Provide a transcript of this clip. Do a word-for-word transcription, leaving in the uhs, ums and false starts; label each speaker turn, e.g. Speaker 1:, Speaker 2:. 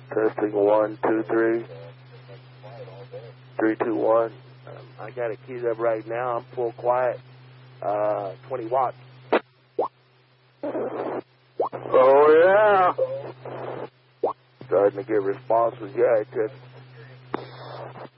Speaker 1: Testing one, two, three. Three, two, one. Um, I got it keyed up right now. I'm full quiet. Uh, twenty watts. Oh, yeah. Starting to get responses. Yeah, it took